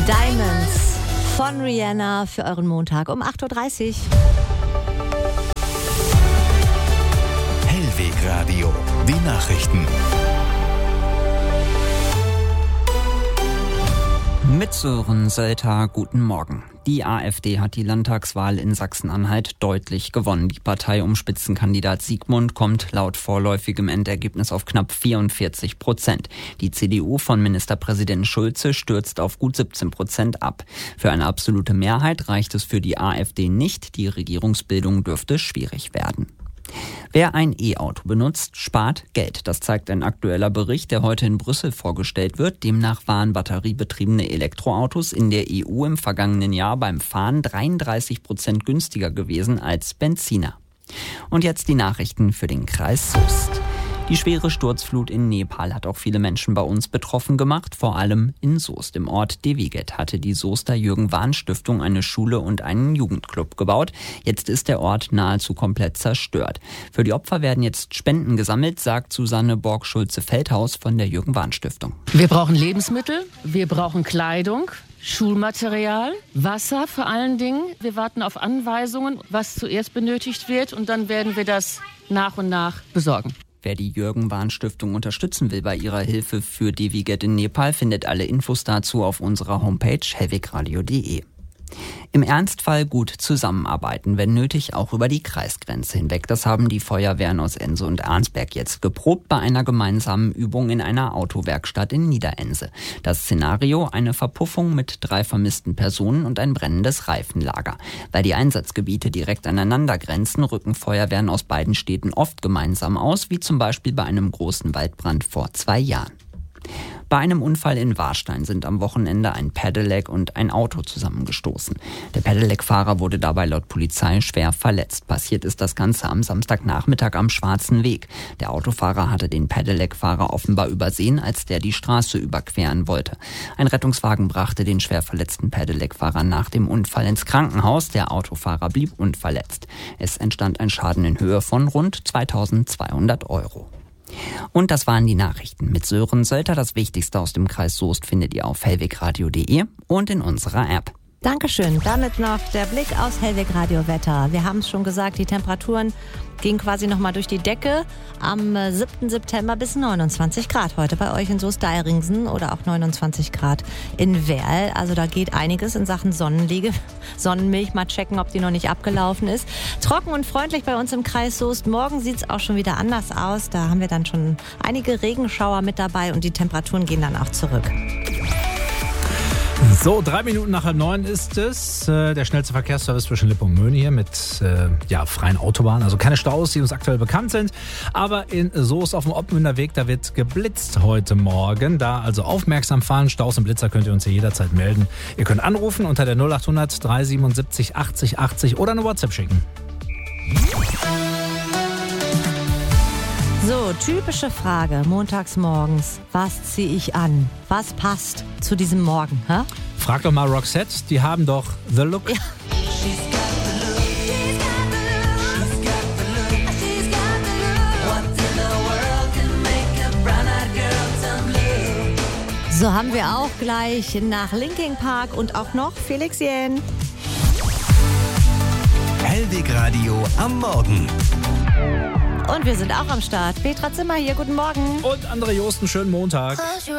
Diamonds von Rihanna für euren Montag um 8.30 Uhr. Hellweg Radio, die Nachrichten. Mit Sören Sölter, guten Morgen. Die AfD hat die Landtagswahl in Sachsen-Anhalt deutlich gewonnen. Die Partei um Spitzenkandidat Siegmund kommt laut vorläufigem Endergebnis auf knapp 44%. Die CDU von Ministerpräsident Schulze stürzt auf gut 17% ab. Für eine absolute Mehrheit reicht es für die AfD nicht. Die Regierungsbildung dürfte schwierig werden. Wer ein E-Auto benutzt, spart Geld. Das zeigt ein aktueller Bericht, der heute in Brüssel vorgestellt wird. Demnach waren batteriebetriebene Elektroautos in der EU im vergangenen Jahr beim Fahren 33% günstiger gewesen als Benziner. Und jetzt die Nachrichten für den Kreis Soest. Die schwere Sturzflut in Nepal hat auch viele Menschen bei uns betroffen gemacht, vor allem in Soest. Im Ort Deviget hatte die Soester Jürgen-Wahn-Stiftung eine Schule und einen Jugendclub gebaut. Jetzt ist der Ort nahezu komplett zerstört. Für die Opfer werden jetzt Spenden gesammelt, sagt Susanne Borg-Schulze-Feldhaus von der Jürgen-Wahn-Stiftung. Wir brauchen Lebensmittel, wir brauchen Kleidung, Schulmaterial, Wasser vor allen Dingen. Wir warten auf Anweisungen, was zuerst benötigt wird, und dann werden wir das nach und nach besorgen. Wer die Jürgen-Wahn-Stiftung unterstützen will bei ihrer Hilfe für Deviget in Nepal, findet alle Infos dazu auf unserer Homepage hellwegradio.de. Im Ernstfall gut zusammenarbeiten, wenn nötig auch über die Kreisgrenze hinweg. Das haben die Feuerwehren aus Ense und Arnsberg jetzt geprobt bei einer gemeinsamen Übung in einer Autowerkstatt in Niederense. Das Szenario: eine Verpuffung mit 3 vermissten Personen und ein brennendes Reifenlager. Weil die Einsatzgebiete direkt aneinander grenzen, rücken Feuerwehren aus beiden Städten oft gemeinsam aus, wie zum Beispiel bei einem großen Waldbrand vor 2 Jahren. Bei einem Unfall in Warstein sind am Wochenende ein Pedelec und ein Auto zusammengestoßen. Der Pedelec-Fahrer wurde dabei laut Polizei schwer verletzt. Passiert ist das Ganze am Samstagnachmittag am Schwarzen Weg. Der Autofahrer hatte den Pedelec-Fahrer offenbar übersehen, als der die Straße überqueren wollte. Ein Rettungswagen brachte den schwer verletzten Pedelec-Fahrer nach dem Unfall ins Krankenhaus. Der Autofahrer blieb unverletzt. Es entstand ein Schaden in Höhe von rund 2.200 €. Und das waren die Nachrichten mit Sören Sölter. Das Wichtigste aus dem Kreis Soest findet ihr auf hellwegradio.de und in unserer App. Dankeschön. Damit noch der Blick aus Hellweg Radio Wetter. Wir haben es schon gesagt, die Temperaturen gingen quasi nochmal durch die Decke. Am 7. September bis 29 Grad heute bei euch in Soest-Deiringsen oder auch 29 Grad in Werl. Also da geht einiges in Sachen Sonnenliege. Sonnenmilch, mal checken, ob die noch nicht abgelaufen ist. Trocken und freundlich bei uns im Kreis Soest. Morgen sieht es auch schon wieder anders aus. Da haben wir dann schon einige Regenschauer mit dabei und die Temperaturen gehen dann auch zurück. So, 3 Minuten nach 8:30 ist es. Der schnellste Verkehrsservice zwischen Lippe und Möhne hier mit freien Autobahnen. Also keine Staus, die uns aktuell bekannt sind. Aber in Soest auf dem Oppmünder Weg, da wird geblitzt heute Morgen. Da also aufmerksam fahren. Staus und Blitzer könnt ihr uns hier jederzeit melden. Ihr könnt anrufen unter der 0800 377 80 80 oder eine WhatsApp schicken. So, typische Frage montags morgens. Was ziehe ich an? Was passt zu diesem Morgen? Hä? Frag doch mal Roxette, die haben doch The Look. Ja. So haben wir auch gleich nach Linkin Park und auch noch Felix Jähn. Hellweg Radio am Morgen. Und wir sind auch am Start. Petra Zimmer hier, guten Morgen. Und André Josten, schönen Montag.